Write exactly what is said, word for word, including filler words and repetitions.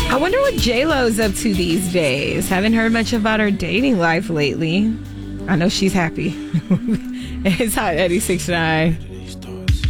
I wonder what J-Lo's up to these days. Haven't heard much about her dating life lately. I know she's happy. It's Hot eighty-six point nine.